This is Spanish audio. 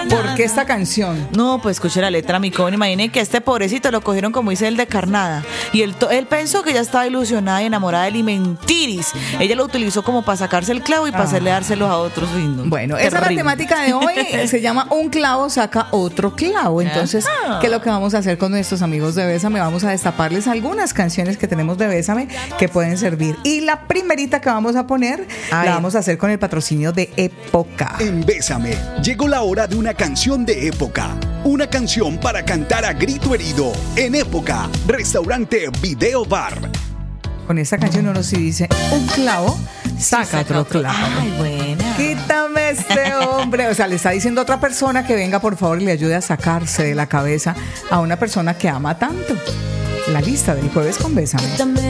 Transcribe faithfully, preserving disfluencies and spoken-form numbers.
¿Por qué esta canción? No, pues escuche la letra, mi coven. Imaginen que a este pobrecito lo cogieron, como dice él, de carnada. Y él, to- él pensó que ella estaba ilusionada y enamorada de él, y mentiris. Ella lo utilizó como para sacarse el clavo y para Ah. hacerle dárselos a otros. Uy, no. Bueno, esa es la Terrible. temática de hoy. Se llama Un clavo saca otro clavo. Entonces, Ajá. ¿qué es lo que vamos a hacer con nuestros amigos de Bésame? Vamos a destaparles algunas canciones que tenemos de Bésame que pueden servir. Y la primerita que vamos a poner, A la ver. vamos a hacer con el patrocinio de Época. En Bésame, llegó la hora de una canción de época. Una canción para cantar a grito herido. En Época, restaurante Video Bar. Con esta canción uno sí dice, un clavo saca, Saca otro clavo. Ay, buena. Quítame este hombre. O sea, le está diciendo a otra persona que venga, por favor, y le ayude a sacarse de la cabeza a una persona que ama tanto. La lista del jueves con Bésame. Quítame